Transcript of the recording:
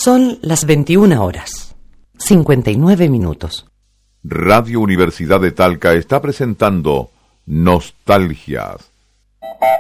Son las 21 horas, 59 minutos. Radio Universidad de Talca está presentando Nostalgias.